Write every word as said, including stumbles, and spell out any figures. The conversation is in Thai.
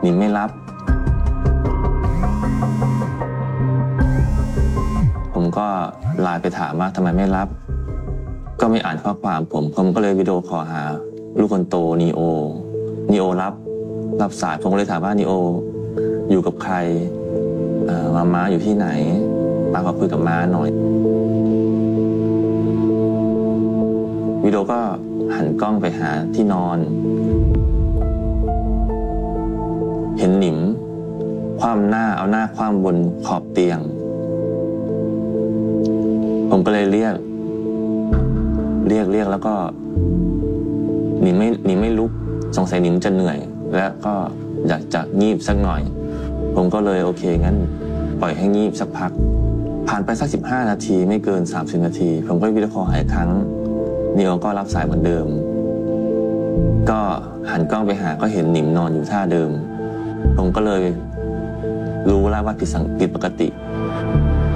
หนิมไม่รับผมก็ไลน์ไปถามว่าทำไมไม่รับก็ไม่อ่านข้อความผมผมก็เลยวิดีโอคอลหาลูกคนโตนีโอนีโอรับรับสายผมก็เลยถามว่านีโออยู่กับใครมาม้าอยู่ที่ไหนมาขอคุยกับม้าหน่อยวิดีโอก็หันกล้องไปหาที่นอนเห็นหนิมคว่ำหน้าเอาหน้าคว่ำบนขอบเตียงผมก็เลยเรียกเรียกเรียกแล้วก็หนิมไม่หนิมไม่ลุกสงสัยหนิมจะเหนื่อยและก็อยากจะงีบสักหน่อยผมก็เลยโอเคงั้นปล่อยให้งีบสักพักผ่านไปสักสิบห้านาทีไม่เกินสามสิบนาทีผมก็วิดีโอคอลหาอีกครั้งนีโอก็รับสายเหมือนเดิมก็หันกล้องไปหาก็เห็นหนิมนอนอยู่ท่าเดิมผมก็เลยรู้แล้วว่าผิดสังผิดปกติ